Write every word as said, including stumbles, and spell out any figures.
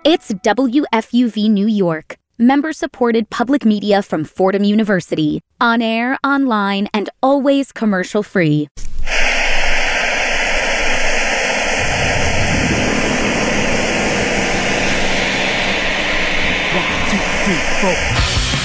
It's W F U V New York, member-supported public media from Fordham University. On air, online, and always commercial-free. One, two, three, four.